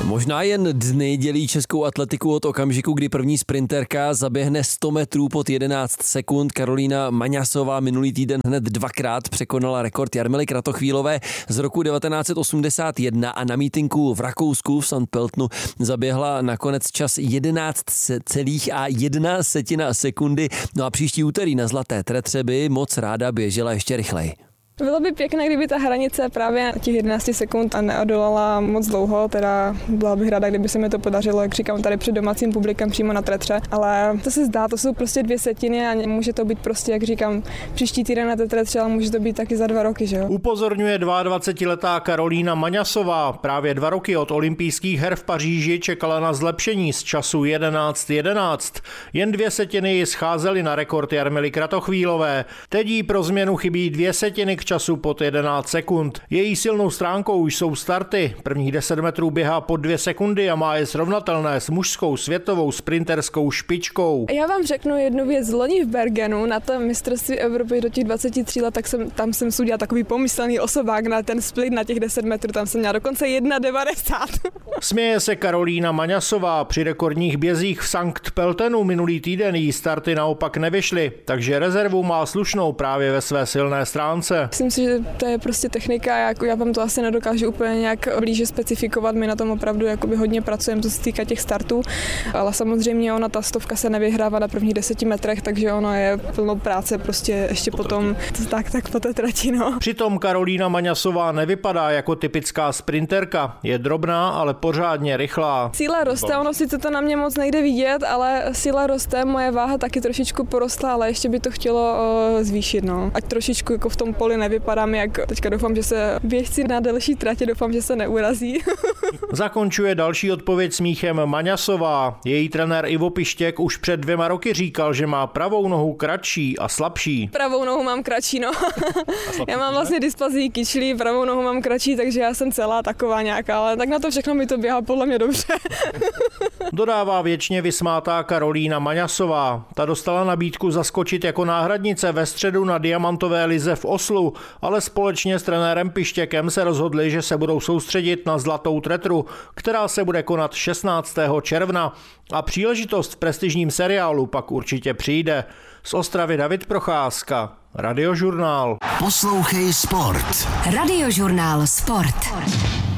Možná jen dny dělí českou atletiku od okamžiku, kdy první sprinterka zaběhne 100 metrů pod 11 sekund. Karolína Maňasová minulý týden hned dvakrát překonala rekord Jarmily Kratochvílové z roku 1981 a na mítinku v Rakousku v St. Pöltenu zaběhla nakonec čas 11,1 sekundy. No a příští úterý na Zlaté tretře by moc ráda běžela ještě rychleji. Bylo by pěkné, kdyby ta hranice právě těch 11 sekund a neodolala moc dlouho, teda byla bych ráda, kdyby se mi to podařilo, jak říkám, tady před domácím publikem přímo na tretře, ale to se zdá, to jsou prostě 2 setiny a může to být prostě, jak říkám, příští týden na té tretře, ale může to být taky za 2 roky, že jo. Upozorňuje 22letá Karolína Maňasová. Právě 2 roky od olympijských her v Paříži čekala na zlepšení z času 11:11. Jen 2 setiny ji scházely na rekord Jarmily Kratochvílové. Teď jí pro změnu chybí 2 setiny k času pod 11 sekund. Její silnou stránkou už jsou starty. Prvních 10 metrů běhá pod 2 sekundy a má je srovnatelné s mužskou světovou sprinterskou špičkou. Já vám řeknu jednu věc. Loni v Bergenu na tom mistrovství Evropy do těch 23 let, tak tam jsem si udělal takový pomyslný osobák na ten split na těch 10 metrů. Tam jsem měla dokonce 1,90. Směje se Karolína Maňasová. Při rekordních bězích v St. Pöltenu minulý týden jí starty naopak nevyšly, takže rezervu má slušnou právě ve své silné stránce. Myslím si, že to je prostě technika, já vám to asi nedokážu úplně nějak blíže specifikovat, my na tom opravdu hodně pracujeme, co se týká těch startů, ale samozřejmě ona ta stovka se nevyhrává na prvních 10 metrech, takže ono je plno práce prostě ještě potom, tak po té trati, no. Přitom Karolína Maňasová nevypadá jako typická sprinterka, je drobná, ale pořádně rychlá. Síla roste, ono sice to na mě moc nejde vidět, ale síla roste, moje váha taky trošičku porostla, ale ještě by to chtělo zvýšit, no. Ať trošičku jako v tom poli nevypadám, jak teďka doufám, že se běžci na delší tratě doufám, že se neurazí. Zakončuje další odpověď smíchem Maňasová. Její trenér Ivo Pištěk už před 2 roky říkal, že má pravou nohu kratší a slabší. Pravou nohu mám kratší, no. Já mám vlastně dysplazii kyčlí, pravou nohu mám kratší, takže já jsem celá taková nějaká, ale tak na to všechno mi to běhá podle mě dobře. Dodává věčně vysmátá Karolína Maňasová. Ta dostala nabídku zaskočit jako náhradnice ve středu na diamantové lize v Oslu, ale společně s trenérem Pištěkem se rozhodli, že se budou soustředit na Zlatou tretru, která se bude konat 16. června a příležitost v prestižním seriálu pak určitě přijde. Z Ostravy David Procházka, Radiožurnál. Poslouchej sport. Radiožurnál Sport.